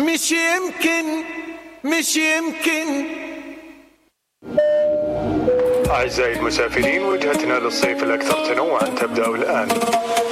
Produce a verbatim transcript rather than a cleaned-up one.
مش يمكن مش يمكن. أعزائي المسافرين، وجهتنا للصيف الأكثر تنوعا تبدأ الآن.